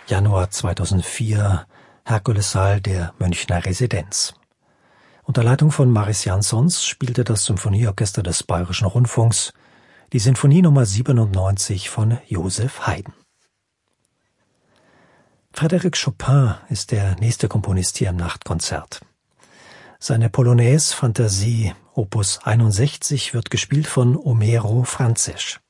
Januar 2004, Herkulessaal der Münchner Residenz. Unter Leitung von Mariss Jansons spielte das Symphonieorchester des Bayerischen Rundfunks die Sinfonie Nummer 97 von Joseph Haydn. Frédéric Chopin ist der nächste Komponist hier im Nachtkonzert. Seine Polonaise Fantasie Opus 61 wird gespielt von Homero Franzés.